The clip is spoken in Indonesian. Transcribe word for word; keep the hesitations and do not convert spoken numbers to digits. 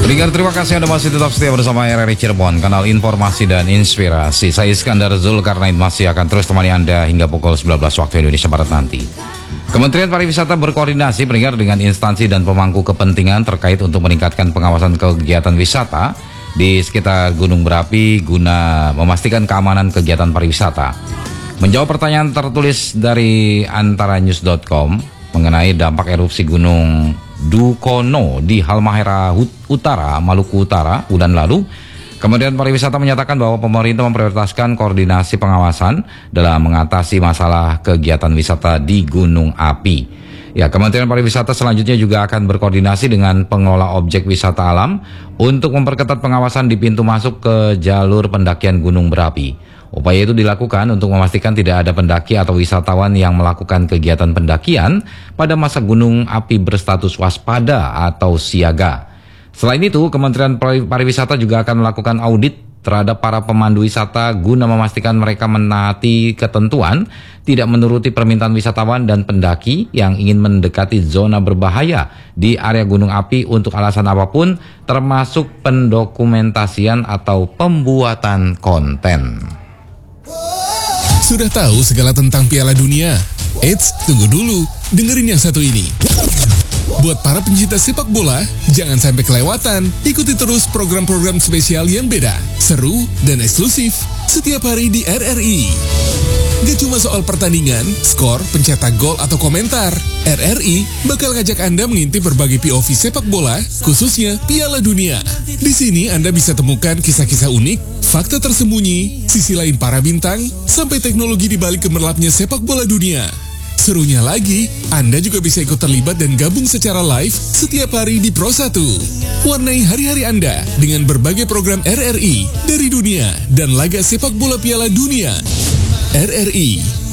Pendengar, terima kasih Anda masih tetap setia bersama R R I Cirebon, kanal informasi dan inspirasi. Saya Iskandar Zulkarnain masih akan terus temani Anda hingga pukul sembilan belas waktu Indonesia Barat nanti. Kementerian Pariwisata berkoordinasi pendengar dengan instansi dan pemangku kepentingan terkait untuk meningkatkan pengawasan kegiatan wisata di sekitar Gunung Berapi guna memastikan keamanan kegiatan pariwisata. Menjawab pertanyaan tertulis dari antaranews dot com mengenai dampak erupsi Gunung Dukono di Halmahera Utara, Maluku Utara bulan lalu, Kementerian Pariwisata menyatakan bahwa pemerintah memprioritaskan koordinasi pengawasan dalam mengatasi masalah kegiatan wisata di Gunung Api. Ya, Kementerian Pariwisata selanjutnya juga akan berkoordinasi dengan pengelola objek wisata alam untuk memperketat pengawasan di pintu masuk ke jalur pendakian Gunung Berapi. Upaya itu dilakukan untuk memastikan tidak ada pendaki atau wisatawan yang melakukan kegiatan pendakian pada masa gunung api berstatus waspada atau siaga. Selain itu, Kementerian Pariwisata juga akan melakukan audit terhadap para pemandu wisata guna memastikan mereka menaati ketentuan, tidak menuruti permintaan wisatawan dan pendaki yang ingin mendekati zona berbahaya di area gunung api untuk alasan apapun, termasuk pendokumentasian atau pembuatan konten. Sudah tahu segala tentang Piala Dunia? Eits, tunggu dulu, dengerin yang satu ini. Buat para pencinta sepak bola, jangan sampai kelewatan. Ikuti terus program-program spesial yang beda, seru, dan eksklusif setiap hari di R R I. Gak cuma soal pertandingan, skor, pencetak gol, atau komentar. R R I bakal ngajak Anda mengintip berbagai P O V sepak bola, khususnya Piala Dunia. Di sini Anda bisa temukan kisah-kisah unik, fakta tersembunyi, sisi lain para bintang, sampai teknologi di balik gemerlapnya sepak bola dunia. Serunya lagi, Anda juga bisa ikut terlibat dan gabung secara live setiap hari di Pro satu. Warnai hari-hari Anda dengan berbagai program R R I dari dunia dan laga sepak bola Piala Dunia. R R I